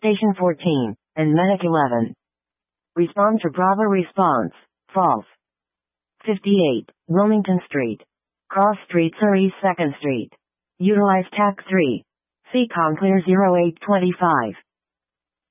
Station 14, and Medic 11. Respond to Bravo response. False. 58, Wilmington Street. Cross Street, Surrey 2nd Street. Utilize TAC 3. Seacon clear 0825.